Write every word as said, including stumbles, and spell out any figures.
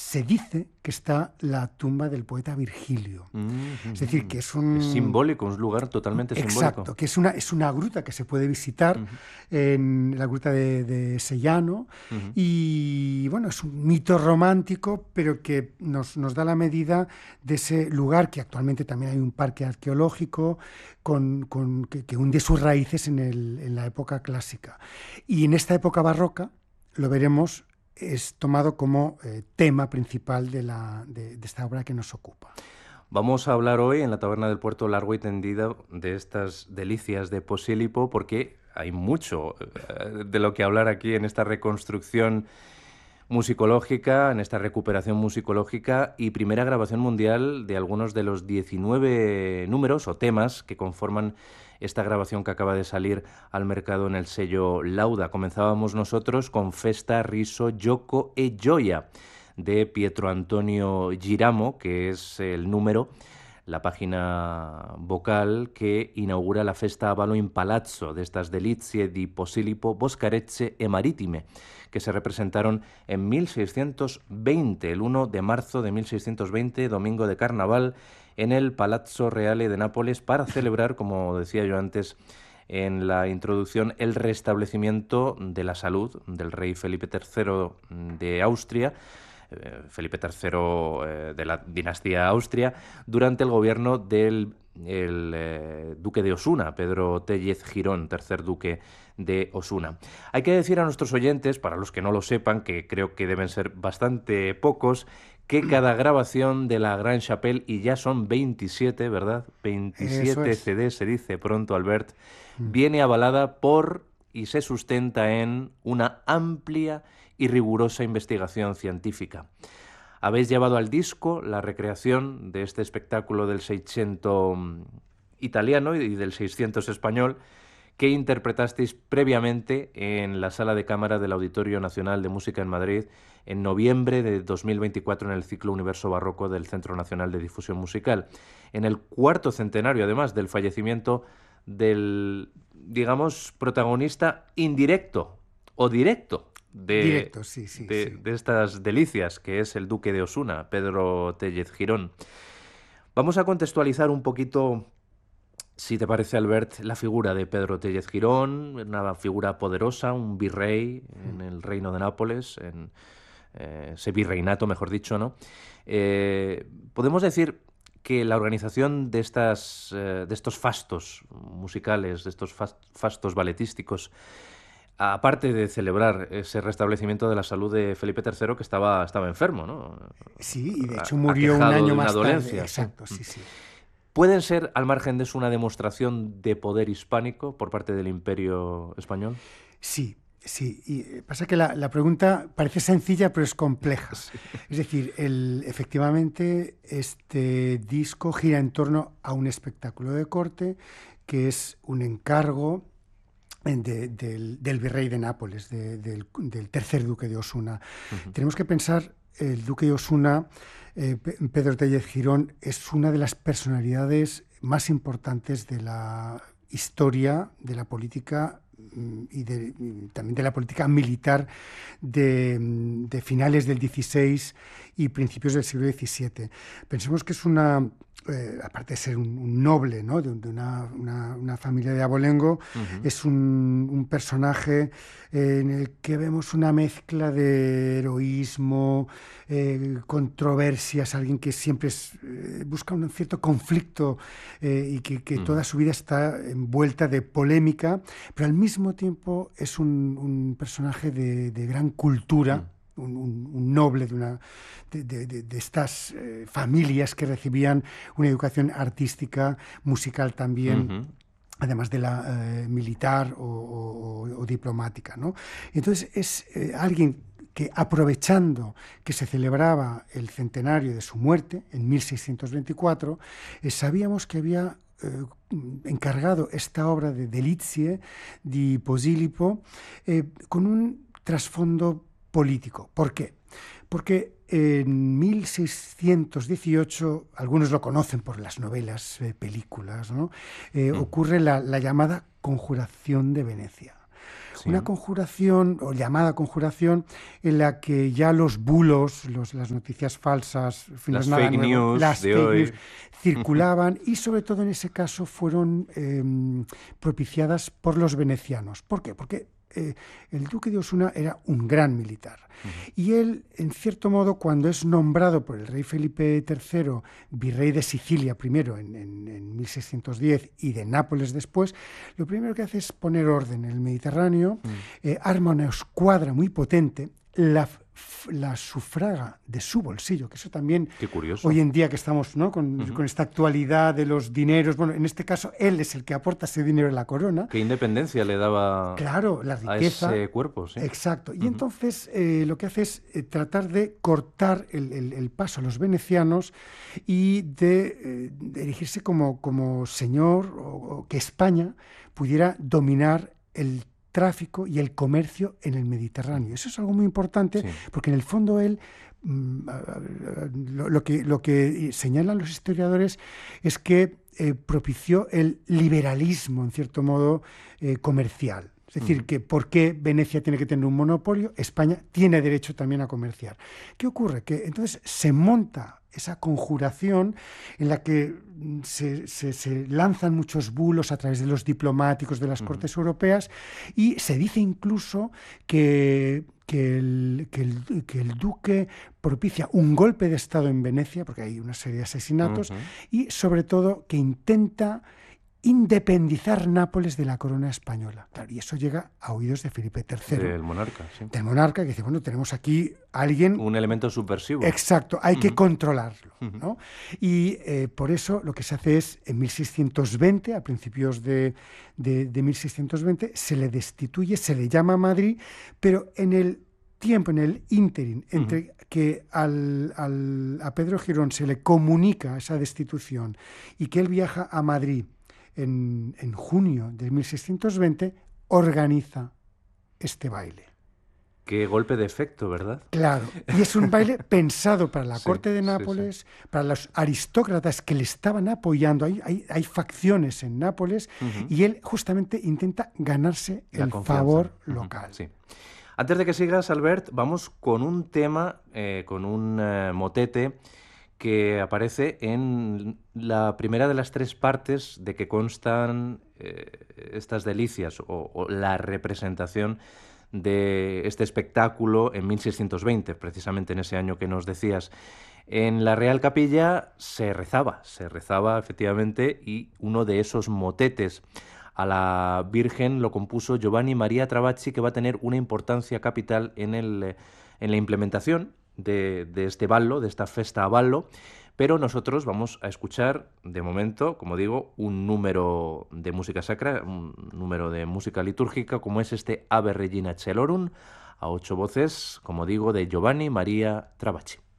se dice que está la tumba del poeta Virgilio. Mm-hmm. Es decir, que es un... Es simbólico, un lugar totalmente Exacto, simbólico. Exacto, que es una, es una gruta que se puede visitar uh-huh. en la gruta de, de Sellano. Uh-huh. Y bueno, es un mito romántico, pero que nos, nos da la medida de ese lugar, que actualmente también hay un parque arqueológico con, con, que, que hunde sus raíces en, el, en la época clásica. Y en esta época barroca, lo veremos, es tomado como eh, tema principal de, la, de, de esta obra que nos ocupa. Vamos a hablar hoy en la Taberna del Puerto largo y tendido de estas delicias de Posílipo, porque hay mucho de lo que hablar aquí en esta reconstrucción musicológica, en esta recuperación musicológica y primera grabación mundial de algunos de los diecinueve números o temas que conforman esta grabación que acaba de salir al mercado en el sello Lauda. Comenzábamos nosotros con Festa, Riso, Gioco e Gioia, de Pietro Antonio Giramo, que es el número, la página vocal que inaugura la Festa a Ballo in Palazzo de estas delizie di Posilipo, Boscarecce e Maritime, que se representaron en mil seiscientos veinte, el uno de marzo de mil seiscientos veinte, domingo de carnaval, en el Palazzo Reale de Nápoles, para celebrar, como decía yo antes en la introducción, el restablecimiento de la salud del rey Felipe tercero de Austria, Felipe tercero eh, de la dinastía Austria, durante el gobierno del el, eh, duque de Osuna, Pedro Tellez Girón, tercer duque de Osuna. Hay que decir a nuestros oyentes, para los que no lo sepan, que creo que deben ser bastante pocos, que cada grabación de la Gran Chapelle, y ya son veintisiete, ¿verdad? veintisiete es. C D, se dice pronto, Albert, mm. viene avalada por y se sustenta en una amplia y rigurosa investigación científica. Habéis llevado al disco la recreación de este espectáculo del Seicento italiano y del seiscientos español que interpretasteis previamente en la sala de cámara del Auditorio Nacional de Música en Madrid en noviembre de dos mil veinticuatro en el ciclo Universo Barroco del Centro Nacional de Difusión Musical, en el cuarto centenario además del fallecimiento del, digamos, protagonista indirecto o directo de, Directo, sí, sí, de, sí. de estas delicias, que es el duque de Osuna, Pedro Tellez Girón. Vamos a contextualizar un poquito, si te parece, Albert, la figura de Pedro Tellez Girón, una figura poderosa, un virrey en el reino de Nápoles, en eh, ese virreinato, mejor dicho, ¿no? Eh, podemos decir que la organización de, estas, eh, de estos fastos musicales, de estos fastos balletísticos, aparte de celebrar ese restablecimiento de la salud de Felipe tercero, que estaba, estaba enfermo, ¿no? Sí, y de hecho murió un año más tarde. Exacto, sí, sí. ¿Pueden ser, al margen de eso, una demostración de poder hispánico por parte del Imperio español? Sí, sí. Y pasa que la, la pregunta parece sencilla, pero es compleja. Sí. Es decir, el, efectivamente, este disco gira en torno a un espectáculo de corte que es un encargo De, del, del virrey de Nápoles, de, del, del tercer duque de Osuna. Uh-huh. Tenemos que pensar, el duque de Osuna, eh, Pedro Tellez Girón, es una de las personalidades más importantes de la historia de la política y, de, y también de la política militar de, de finales del dieciséis y principios del siglo diecisiete. Pensemos que es una... Eh, aparte de ser un, un noble, ¿no? de, de una, una, una familia de abolengo, uh-huh. es un, un personaje eh, en el que vemos una mezcla de heroísmo, eh, controversias, alguien que siempre es, eh, busca un cierto conflicto eh, y que, que uh-huh. toda su vida está envuelta de polémica, pero al mismo tiempo es un, un personaje de, de gran cultura, uh-huh. Un, un, un noble de, una, de, de, de estas eh, familias que recibían una educación artística, musical también, uh-huh. además de la eh, militar o, o, o diplomática, ¿no? Entonces es eh, alguien que, aprovechando que se celebraba el centenario de su muerte en mil seiscientos veinticuatro, eh, sabíamos que había eh, encargado esta obra de Delizie di Posilipo eh, con un trasfondo político. ¿Por qué? Porque en mil seiscientos dieciocho, algunos lo conocen por las novelas, eh, películas, ¿no? Eh, mm. ocurre la, la llamada Conjuración de Venecia. Sí. Una conjuración, o llamada conjuración, en la que ya los bulos, los, las noticias falsas, en fin, no Las es nada fake nuevo, news las de fake hoy. news circulaban y sobre todo en ese caso fueron eh, propiciadas por los venecianos. ¿Por qué? Porque eh, el duque de Osuna era un gran militar. Uh-huh. Y él, en cierto modo, cuando es nombrado por el rey Felipe tercero virrey de Sicilia primero en, en, en mil seiscientos diez y de Nápoles después, lo primero que hace es poner orden en el Mediterráneo, uh-huh. eh, arma una escuadra muy potente, la la sufraga de su bolsillo, que eso también, qué curioso, hoy en día que estamos, ¿no?, con, uh-huh. con esta actualidad de los dineros, bueno, en este caso él es el que aporta ese dinero en la corona. ¿Qué independencia le daba claro, la riqueza, a ese cuerpo? Sí. Exacto, y uh-huh. entonces eh, lo que hace es eh, tratar de cortar el, el, el paso a los venecianos y de, eh, de erigirse como, como señor, o, o que España pudiera dominar el tráfico y el comercio en el Mediterráneo. Eso es algo muy importante, sí. porque en el fondo él, lo, lo, que, lo que señalan los historiadores es que eh, propició el liberalismo, en cierto modo, eh, comercial. Es decir, uh-huh. que ¿por qué Venecia tiene que tener un monopolio? España tiene derecho también a comerciar. ¿Qué ocurre? Que entonces se monta esa conjuración en la que se, se, se lanzan muchos bulos a través de los diplomáticos de las uh-huh. cortes europeas y se dice incluso que, que, el, que, el, que el duque propicia un golpe de Estado en Venecia, porque hay una serie de asesinatos, uh-huh. y sobre todo que intenta independizar Nápoles de la corona española. Claro, y eso llega a oídos de Felipe tercero. Del monarca, sí. Del monarca, que dice, bueno, tenemos aquí a alguien... Un elemento subversivo. Exacto, hay uh-huh. que controlarlo, uh-huh. ¿no? Y eh, por eso lo que se hace es, en mil seiscientos veinte, a principios de, de, de mil seiscientos veinte, se le destituye, se le llama a Madrid, pero en el tiempo, en el ínterin, entre uh-huh. que al, al, a Pedro Girón se le comunica esa destitución y que él viaja a Madrid En, en junio de mil seiscientos veinte, organiza este baile. Qué golpe de efecto, ¿verdad? Claro, y es un baile pensado para la sí, corte de Nápoles, sí, sí. para los aristócratas que le estaban apoyando. Hay, hay, hay facciones en Nápoles uh-huh. y él justamente intenta ganarse la el confianza. favor uh-huh. local. Sí. Antes de que sigas, Albert, vamos con un tema, eh, con un eh, motete que aparece en la primera de las tres partes de que constan eh, estas delicias o, o la representación de este espectáculo en mil seiscientos veinte, precisamente en ese año que nos decías. En la Real Capilla se rezaba, se rezaba efectivamente, y uno de esos motetes a la Virgen lo compuso Giovanni Maria Trabacci, que va a tener una importancia capital en, el, en la implementación De, de este ballo, de esta festa a ballo, pero nosotros vamos a escuchar, de momento, como digo, un número de música sacra, un número de música litúrgica, como es este Ave Regina Celorum, a ocho voces, como digo, de Giovanni Maria Trabacci.